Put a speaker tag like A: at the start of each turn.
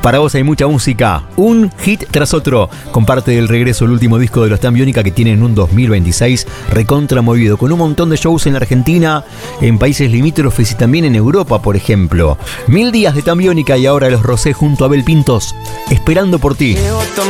A: Para vos hay mucha música, un hit tras otro. Comparte del regreso el último disco de los Tan Biónica, que tienen un 2026 recontra movido, con un montón de shows en la Argentina, en países limítrofes y también en Europa, por ejemplo. 1000 días de Tan Biónica y ahora los Rosé junto a Abel Pintos, esperando por ti.